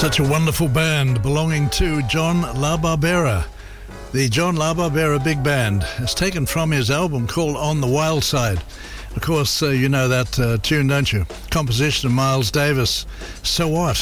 Such a wonderful band belonging to John LaBarbera. The John LaBarbera Big Band is taken from his album called On the Wild Side. Of course, you know that tune, don't you? Composition of Miles Davis. So What?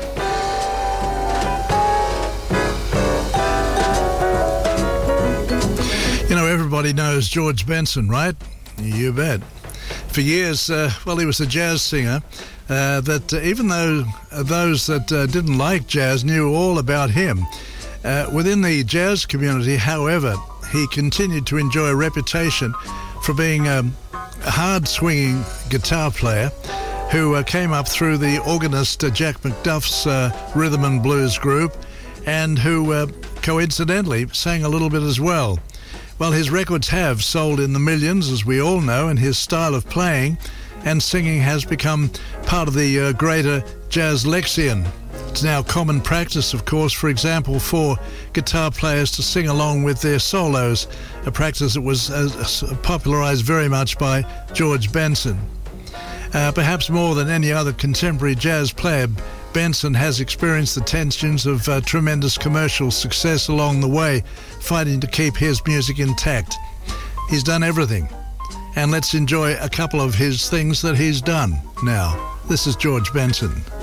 You know, everybody knows George Benson, right? You bet. For years, he was a jazz singer that even though those that didn't like jazz knew all about him, within the jazz community, however, he continued to enjoy a reputation for being a hard-swinging guitar player who came up through the organist Jack McDuff's rhythm and blues group, and who coincidentally sang a little bit as well. Well, his records have sold in the millions, as we all know, and his style of playing and singing has become part of the greater jazz lexicon. It's now common practice, of course, for example, for guitar players to sing along with their solos, a practice that was popularized very much by George Benson. Perhaps more than any other contemporary jazz player, Benson has experienced the tensions of tremendous commercial success along the way, fighting to keep his music intact. He's done everything. And let's enjoy a couple of his things that he's done now. This is George Benson.